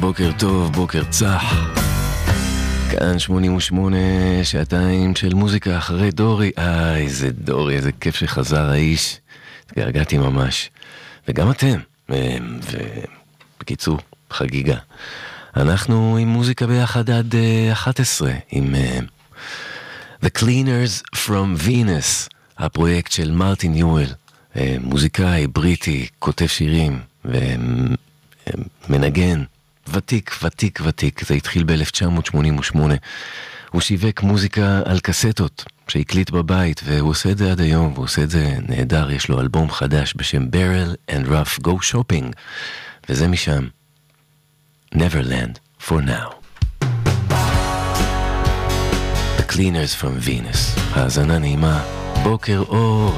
בוקר טוב, בוקר צח. כאן 88 שעתיים של מוזיקה אחרי דורי. איזה דורי, איזה כיף שחזר האיש. התגעגעתי ממש. וגם אתם. ובקיצור, חגיגה. אנחנו עם מוזיקה ביחד עד 11 עם The Cleaners from Venus, הפרויקט של מרטין יואל, מוזיקאי בריטי, כותב שירים ומנגן ותיק. זה התחיל ב-1988. הוא שיווק מוזיקה על קסטות שהקליט בבית, והוא עושה את זה עד היום, והוא עושה את זה נהדר. יש לו אלבום חדש בשם Barrel and Rough Go Shopping, וזה משם Neverland for Now. The Cleaners from Venus. האזנה נעימה, בוקר אור.